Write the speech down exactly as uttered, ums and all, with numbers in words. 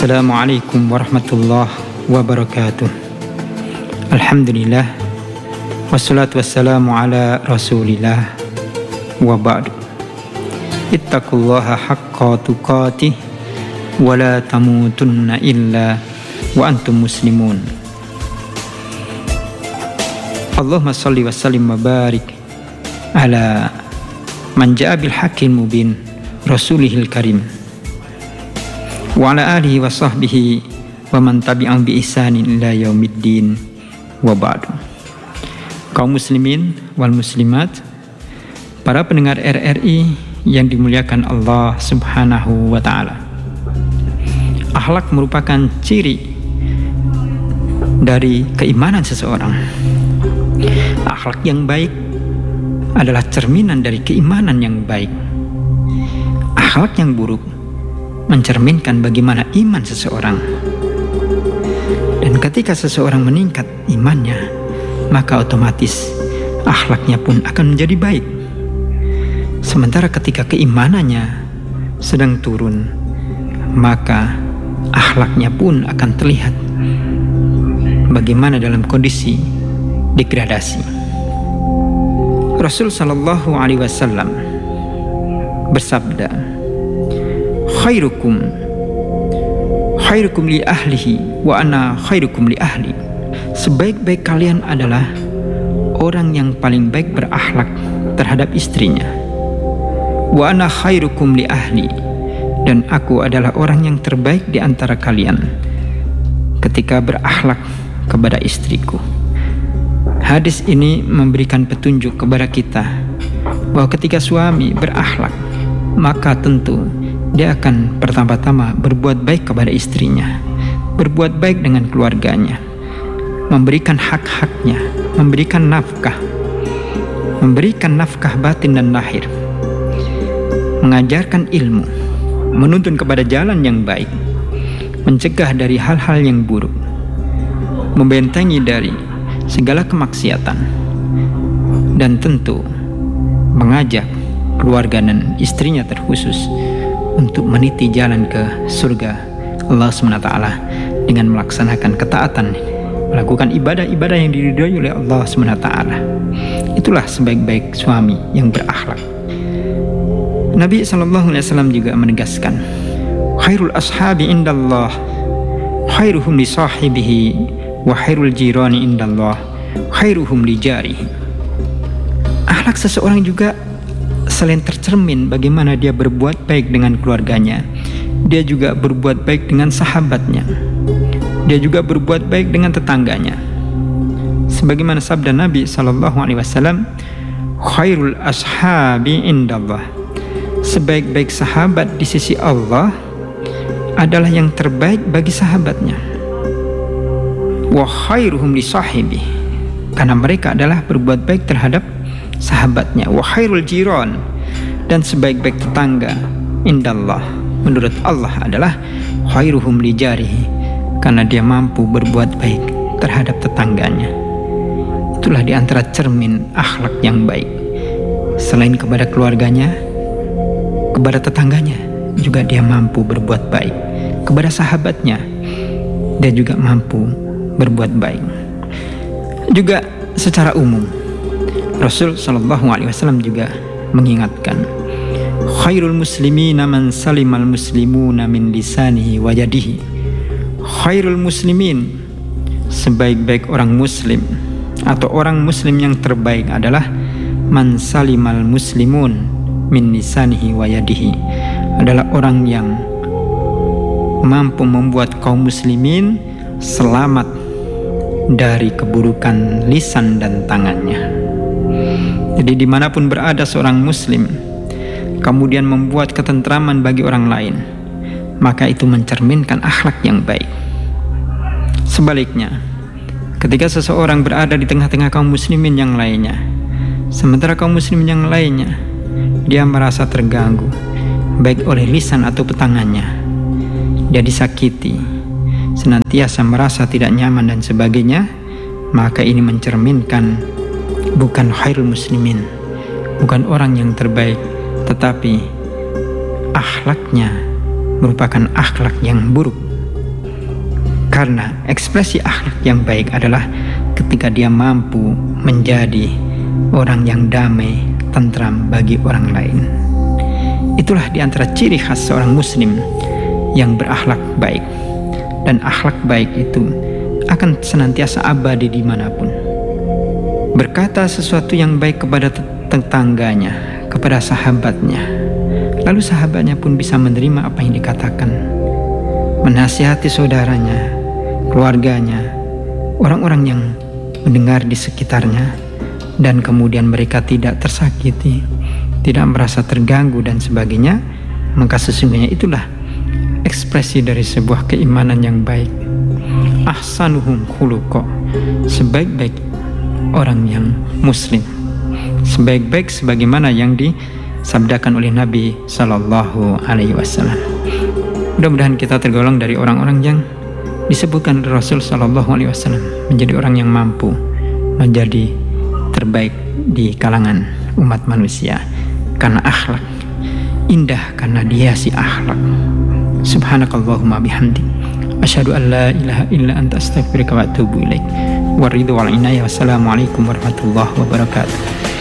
Assalamualaikum warahmatullahi wabarakatuh. Alhamdulillah, wassalatu wassalamu ala rasulillah, wa ba'du. Ittaqullaha haqqa tuqatih, wa la tamutunna illa wa antum muslimun. Allahumma salli wa sallim wa barik ala man ja'a bil haqqil mubin, rasulihil karim, wa ala alihi wa sahbihi wa man tabi'ahum bi ihsanin ila yaumiddin, wa ba'du. Kaum muslimin wal muslimat, para pendengar R R I yang dimuliakan Allah Subhanahu wa taala. Akhlak merupakan ciri dari keimanan seseorang. Akhlak yang baik adalah cerminan dari keimanan yang baik. Akhlak yang buruk mencerminkan bagaimana iman seseorang. Dan ketika seseorang meningkat imannya, maka otomatis akhlaknya pun akan menjadi baik. Sementara ketika keimanannya sedang turun, maka akhlaknya pun akan terlihat bagaimana dalam kondisi degradasi. Rasul sallallahu alaihi wasallam bersabda, khairukum khairukum li ahlihi wa ana khairukum li ahli. Sebaik-baik kalian adalah orang yang paling baik berakhlak terhadap istrinya. Wa ana khairukum li ahli, dan aku adalah orang yang terbaik di antara kalian ketika berakhlak kepada istriku. Hadis ini memberikan petunjuk kepada kita bahwa ketika suami berakhlak, maka tentu dia akan pertama-tama berbuat baik kepada istrinya, berbuat baik dengan keluarganya, memberikan hak-haknya, memberikan nafkah, memberikan nafkah batin dan lahir, mengajarkan ilmu, menuntun kepada jalan yang baik, mencegah dari hal-hal yang buruk, membentengi dari segala kemaksiatan, dan tentu mengajak keluarga dan istrinya terkhusus untuk meniti jalan ke surga Allah subhanahu wa taala dengan melaksanakan ketaatan, melakukan ibadah-ibadah yang diridhoi oleh Allah subhanahu wa taala. Itulah sebaik-baik suami yang berakhlak. Nabi sallallahu alaihi wasallam juga menegaskan, khairul ashabi indallah khairuhum li sahibihi wa khairul jirani indallah khairuhum li jarihi. Akhlak seseorang juga selain tercermin bagaimana dia berbuat baik dengan keluarganya, dia juga berbuat baik dengan sahabatnya, dia juga berbuat baik dengan tetangganya. Sebagaimana sabda Nabi sallallahu alaihi wasallam, khairul ashabi indallah, sebaik-baik sahabat di sisi Allah adalah yang terbaik bagi sahabatnya. Wa khairuhum li sahibi, karena mereka adalah berbuat baik terhadap sahabatnya. Wa khairul jiran, dan sebaik-baik tetangga indallah, menurut Allah adalah khairuhum li jarihi, karena dia mampu berbuat baik terhadap tetangganya. Itulah di antara cermin akhlak yang baik. Selain kepada keluarganya, kepada tetangganya juga dia mampu berbuat baik. Kepada sahabatnya dia juga mampu berbuat baik. Juga secara umum Rasul sallallahu alaihi wasallam juga mengingatkan, khairul muslimina man salimal muslimuna min lisanihi wa yadihi. Khairul muslimin, sebaik-baik orang muslim atau orang muslim yang terbaik adalah man salimal muslimun min lisanihi wa yadihi, adalah orang yang mampu membuat kaum muslimin selamat dari keburukan lisan dan tangannya. Jadi dimanapun berada seorang muslim kemudian membuat ketentraman bagi orang lain, maka itu mencerminkan akhlak yang baik. Sebaliknya, ketika seseorang berada di tengah-tengah kaum muslimin yang lainnya, sementara kaum muslimin yang lainnya dia merasa terganggu baik oleh lisan atau tangannya, dia disakiti, senantiasa merasa tidak nyaman dan sebagainya, maka ini mencerminkan bukan khairul muslimin, bukan orang yang terbaik, tetapi akhlaknya merupakan akhlak yang buruk, Karena ekspresi akhlak yang baik adalah ketika dia mampu menjadi orang yang damai, tentram bagi orang lain. Itulah di antara ciri khas seorang muslim yang berakhlak baik. Dan akhlak baik itu akan senantiasa abadi dimanapun. Berkata sesuatu yang baik kepada tetangganya, kepada sahabatnya, lalu sahabatnya pun bisa menerima apa yang dikatakan. Menasihati saudaranya, keluarganya, orang-orang yang mendengar di sekitarnya, dan kemudian mereka tidak tersakiti, tidak merasa terganggu dan sebagainya, maka sesungguhnya itulah ekspresi dari sebuah keimanan yang baik. Ahsanuhum khuluqa, sebaik-baik orang yang muslim, sebaik-baik sebagaimana yang disabdakan oleh Nabi Sallallahu Alaihi Wasallam. Mudah-mudahan kita tergolong dari orang-orang yang disebutkan Rasul Sallallahu Alaihi Wasallam menjadi orang yang mampu menjadi terbaik di kalangan umat manusia karena akhlak, indah karena dihiasi akhlak. Subhanakallahumma bihamdik, asyhadu an la ilaha illa anta astaghfiruka wa atubu ilaik. Waridhu wal inayah. Wassalamualaikum warahmatullahi wabarakatuh.